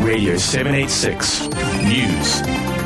Radio 786 News.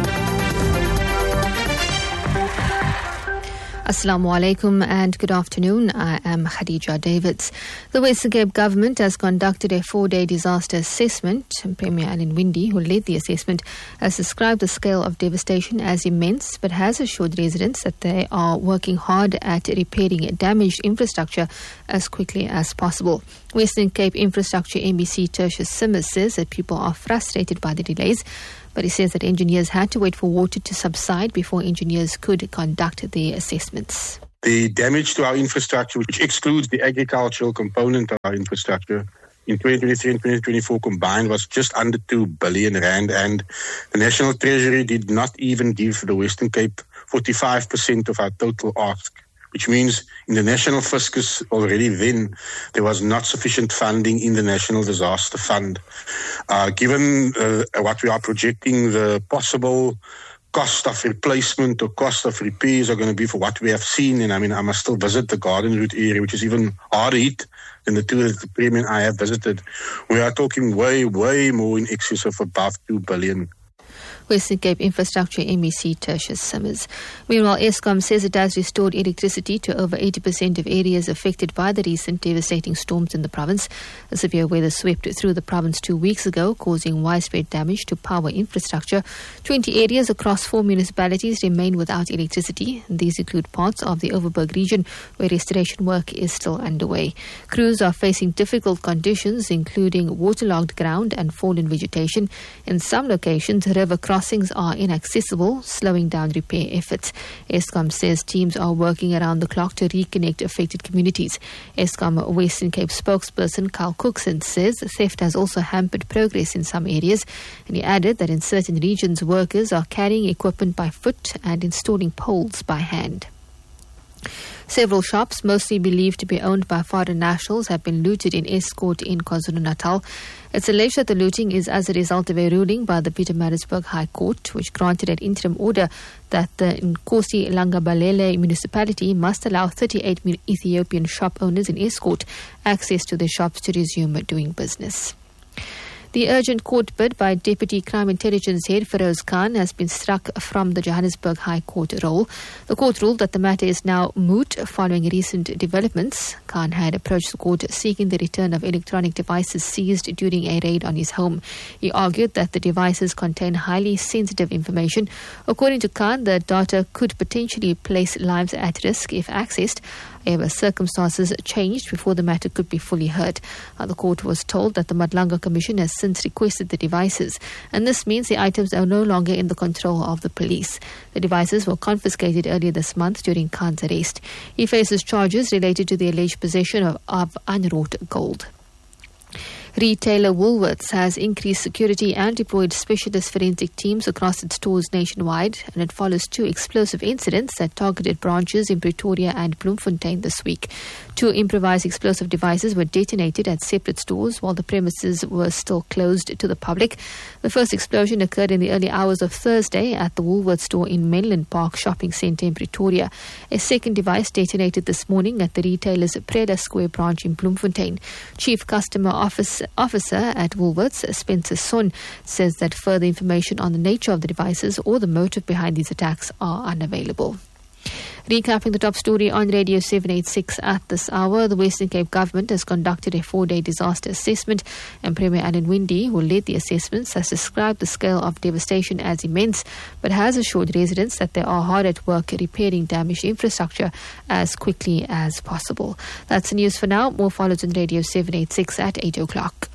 Assalamu alaikum and good afternoon. I am Khadija Davids. The Western Cape government has conducted a 4-day disaster assessment. Premier Alan Winde, who led the assessment, has described the scale of devastation as immense, but has assured residents that they are working hard at repairing damaged infrastructure as quickly as possible. Western Cape Infrastructure MEC Tertius Simmers says that people are frustrated by the delays, but he says that engineers had to wait for water to subside before engineers could conduct the assessments. The damage to our infrastructure, which excludes the agricultural component of our infrastructure, in 2023 and 2024 combined was just under 2 billion rand, and the National Treasury did not even give the Western Cape 45% of our total ask, which means in the National Fiscus already then there was not sufficient funding in the National Disaster Fund. Given what we are projecting, the possible cost of replacement or cost of repairs are going to be for what we have seen, and I mean, I must still visit the Garden Route area, which is even harder hit than the two that the Premier and I have visited. We are talking way, way more in excess of above 2 billion. Western Cape Infrastructure MEC Tertius Simmers. Meanwhile, Eskom says it has restored electricity to over 80% of areas affected by the recent devastating storms in the province. A severe weather swept through the province 2 weeks ago, causing widespread damage to power infrastructure. 20 areas across 4 municipalities remain without electricity. These include parts of the Overberg region, where restoration work is still underway. Crews are facing difficult conditions, including waterlogged ground and fallen vegetation. In some locations, river crossings are inaccessible, slowing down repair efforts. Eskom says teams are working around the clock to reconnect affected communities. Eskom Western Cape spokesperson Carl Cookson says theft has also hampered progress in some areas, and he added that in certain regions workers are carrying equipment by foot and installing poles by hand. Several shops, mostly believed to be owned by foreign nationals, have been looted in Estcourt in KwaZulu-Natal. It's alleged that the looting is as a result of a ruling by the Pietermaritzburg High Court, which granted an interim order that the Nkosi Langabalele municipality must allow 38 Ethiopian shop owners in Estcourt access to their shops to resume doing business. The urgent court bid by Deputy Crime Intelligence Head Feroz Khan has been struck from the Johannesburg High Court roll. The court ruled that the matter is now moot following recent developments. Khan had approached the court seeking the return of electronic devices seized during a raid on his home. He argued that the devices contain highly sensitive information. According to Khan, the data could potentially place lives at risk if accessed. However, circumstances changed before the matter could be fully heard. The court was told that the Madlanga Commission has since requested the devices, and this means the items are no longer in the control of the police. The devices were confiscated earlier this month during Khan's arrest. He faces charges related to the alleged possession of unwrought gold. Retailer Woolworths has increased security and deployed specialist forensic teams across its stores nationwide, and it follows 2 explosive incidents that targeted branches in Pretoria and Bloemfontein this week. 2 improvised explosive devices were detonated at separate stores while the premises were still closed to the public. The first explosion occurred in the early hours of Thursday at the Woolworths store in Menlyn Park Shopping Centre in Pretoria. A second device detonated this morning at the retailer's Preda Square branch in Bloemfontein. Chief Customer Officer at Woolworths, Spencer Son, says that further information on the nature of the devices or the motive behind these attacks are unavailable. Recapping the top story on Radio 786 at this hour, the Western Cape government has conducted a 4-day disaster assessment, and Premier Alan Winde, who led the assessments, has described the scale of devastation as immense, but has assured residents that they are hard at work repairing damaged infrastructure as quickly as possible. That's the news for now. More follows on Radio 786 at 8 o'clock.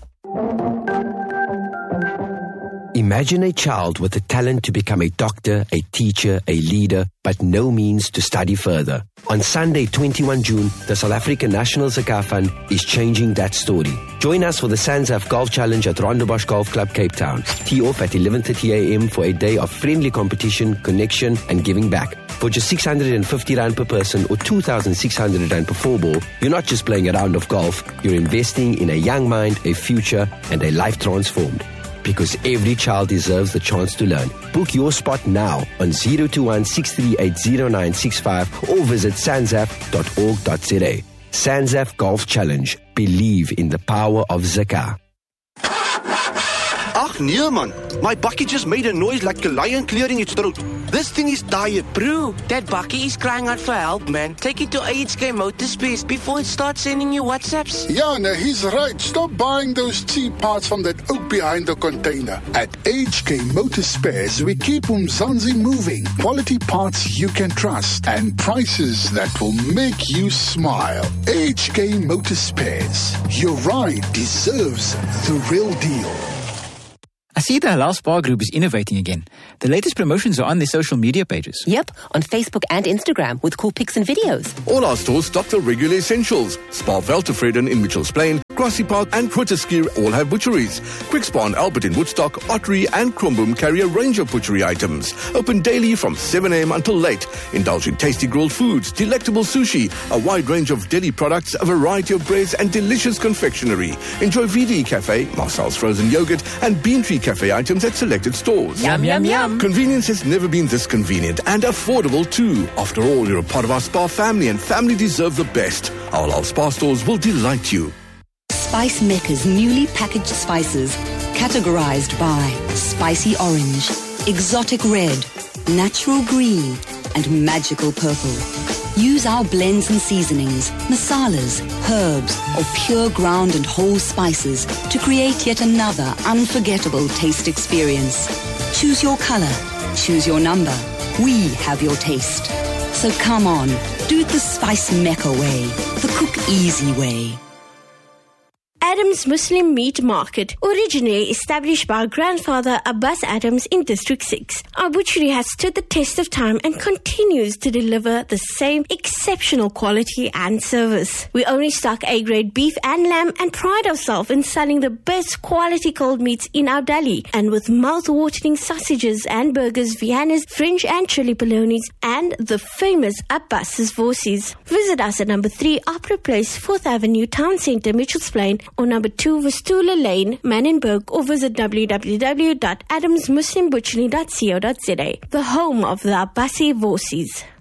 Imagine a child with the talent to become a doctor, a teacher, a leader, but no means to study further. On Sunday, 21 June, the South African National Zakat Fund is changing that story. Join us for the SANZAF Golf Challenge at Rondebosch Golf Club, Cape Town. Tee off at 11:30 a.m. for a day of friendly competition, connection and giving back. For just 650 Rand per person or 2,600 Rand per 4-ball, you're not just playing a round of golf, you're investing in a young mind, a future and a life transformed. Because every child deserves the chance to learn. Book your spot now on 021-638-0965 or visit sanzaf.org.za. SANZAF Golf Challenge. Believe in the power of Zakah. Ach nee man, my bakkie just made a noise like a lion clearing its throat. This thing is tired. Bro, that bakkie is crying out for help, man. Take it to HK Motorspares before it starts sending you WhatsApps. Yeah, no, he's right. Stop buying those cheap parts from that oak behind the container. At HK Motorspares, we keep Umzansi moving. Quality parts you can trust and prices that will make you smile. HK Motorspares. Your ride deserves the real deal. I see the Halal Spa Group is innovating again. The latest promotions are on their social media pages. Yep, on Facebook and Instagram with cool pics and videos. All our stores stock the regular essentials. Spa Veltevreden in Mitchells Plain, Grassy Park and Grooteskier all have butcheries. Quick Spa and Albert in Woodstock, Ottery and Kromboom carry a range of butchery items. Open daily from 7 a.m. until late. Indulge in tasty grilled foods, delectable sushi, a wide range of deli products, a variety of breads and delicious confectionery. Enjoy VD Cafe, Marcel's frozen yogurt and Bean Tree Cafe items at selected stores. Yum, yum, yum. Convenience has never been this convenient and affordable too. After all, you're a part of our spa family and family deserve the best. Our Halal Spa stores will delight you. Spice Mecca's newly packaged spices, categorized by spicy orange, exotic red, natural green, and magical purple. Use our blends and seasonings, masalas, herbs, or pure ground and whole spices to create yet another unforgettable taste experience. Choose your color, choose your number. We have your taste. So come on, do it the Spice Mecca way, the cook easy way. Adams Muslim Meat Market, originally established by our grandfather Abbas Adams in District 6. Our butchery has stood the test of time and continues to deliver the same exceptional quality and service. We only stock A-grade beef and lamb and pride ourselves in selling the best quality cold meats in our deli, and with mouth-watering sausages and burgers, Viennas, French and chili polonies, and the famous Abbas's Vorsies. Visit us at number 3 Opera Place, 4th Avenue, Town Centre, Mitchells Plain, or number 2 Vistula Lane, Manenberg, or visit www.adamsmuslimbutchery.co.za, the home of the Abbasi Vorsies.